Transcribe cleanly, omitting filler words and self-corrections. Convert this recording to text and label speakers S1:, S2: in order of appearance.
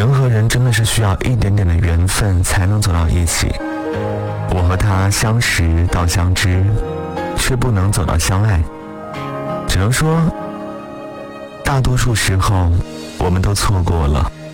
S1: 人和人真的是需要一点点的缘分才能走到一起。我和他相识到相知，却不能走到相爱。只能说，大多数时候我们都错过了。